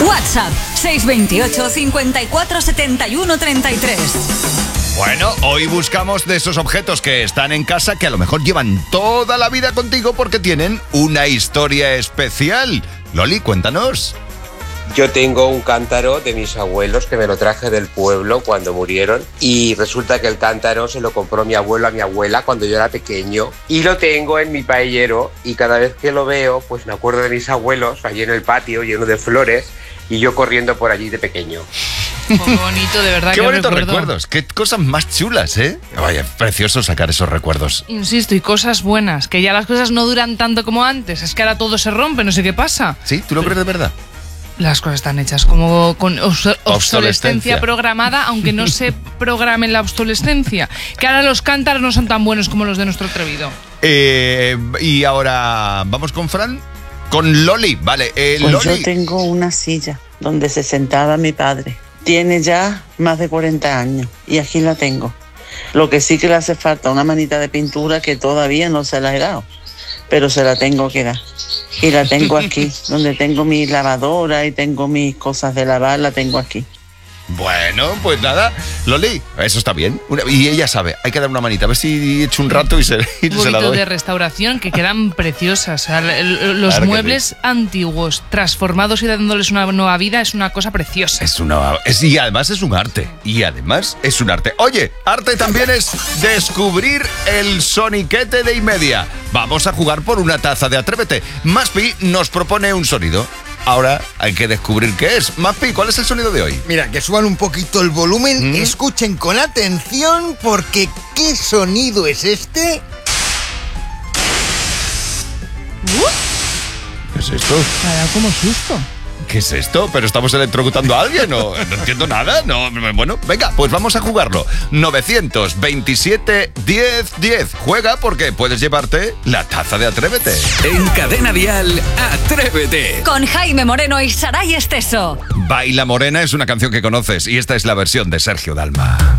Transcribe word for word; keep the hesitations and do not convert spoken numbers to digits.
WhatsApp seis dos ocho, cinco cuatro, siete uno tres tres. Bueno, hoy buscamos de esos objetos que están en casa que a lo mejor llevan toda la vida contigo porque tienen una historia especial. Loli, cuéntanos. Yo tengo un cántaro de mis abuelos que me lo traje del pueblo cuando murieron y resulta que el cántaro se lo compró mi abuelo a mi abuela cuando yo era pequeño y lo tengo en mi paellero y cada vez que lo veo pues me acuerdo de mis abuelos allí en el patio lleno de flores y yo corriendo por allí de pequeño. Qué bonito, de verdad. Qué bonitos recuerdo. recuerdos, qué cosas más chulas, ¿eh? Vaya, precioso sacar esos recuerdos. Insisto, y cosas buenas, que ya las cosas no duran tanto como antes, es que ahora todo se rompe, no sé qué pasa. ¿Sí? ¿Tú lo crees de verdad? Las cosas están hechas como con obs- obsolescencia, Obsolescencia programada, aunque no se programe la obsolescencia. Que ahora los cántaros no son tan buenos como los de nuestro atrevido. Eh, y ahora, ¿vamos con Fran? Con Loli, vale. Eh, Pues Loli. yo tengo una silla donde se sentaba mi padre. Tiene ya más de cuarenta años y aquí la tengo. Lo que sí que le hace falta una manita de pintura que todavía no se la he dado, pero se la tengo que dar. Y la tengo aquí, donde tengo mi lavadora y tengo mis cosas de lavar, la tengo aquí. Bueno, pues nada, Loli, eso está bien. Una- y ella sabe, hay que dar una manita, a ver si he hecho un rato y se, y Un se la poquito doy. de restauración que quedan preciosas. O sea, el- el- los Claro que muebles antiguos transformados y dándoles una nueva vida es una cosa preciosa. Es una, es, y además es un arte. Y además es un arte. Oye, arte también es descubrir el soniquete de Imedia. Vamos a jugar por una taza de Atrévete. Maspi nos propone un sonido. Ahora hay que descubrir qué es. Maspi, ¿cuál es el sonido de hoy? Mira, que suban un poquito el volumen, ¿Mm? escuchen con atención porque ¿qué sonido es este? ¿Qué es esto? Me da como susto. ¿Qué es esto? ¿Pero estamos electrocutando a alguien? No, no entiendo nada. No, bueno, venga, pues vamos a jugarlo. nueve dos siete, diez, diez. Juega porque puedes llevarte la taza de Atrévete. En Cadena Dial, Atrévete. Con Jaime Moreno y Saray Esteso. Baila Morena es una canción que conoces y esta es la versión de Sergio Dalma.